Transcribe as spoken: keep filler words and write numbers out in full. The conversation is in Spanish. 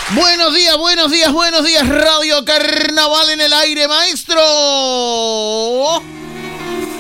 Buenos días, buenos días, buenos días, Radio Carnaval en el aire, maestro.